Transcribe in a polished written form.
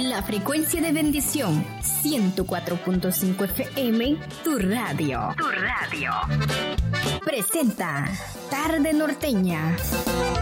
La frecuencia de bendición, 104.5 FM, tu radio. Tu radio. Presenta Tarde Norteña.